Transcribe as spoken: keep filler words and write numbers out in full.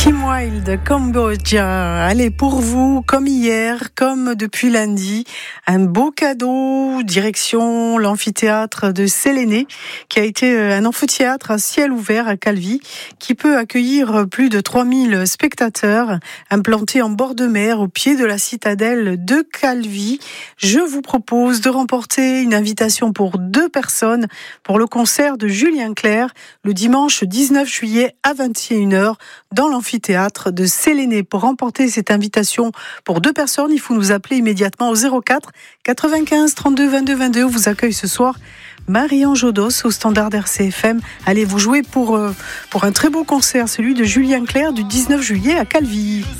Kim Wilde, Cambodgia. Allez, pour vous, comme hier, comme depuis lundi, un beau cadeau, direction l'amphithéâtre de Séléné, qui a été un amphithéâtre à ciel ouvert à Calvi, qui peut accueillir plus de trois mille spectateurs, implanté en bord de mer, au pied de la citadelle de Calvi. Je vous propose de remporter une invitation pour deux personnes pour le concert de Julien Clerc, le dimanche dix-neuf juillet à vingt et une heures, dans l'amphithéâtre de Séléné. Pour remporter cette invitation pour deux personnes, il faut nous appeler immédiatement au zéro quatre quatre-vingt-quinze trente-deux vingt-deux vingt-deux. On vous accueille ce soir Marianne Jodos au standard d'R C F M. Allez, vous jouez pour, euh, pour un très beau concert, celui de Julien Clerc du dix-neuf juillet à Calvi.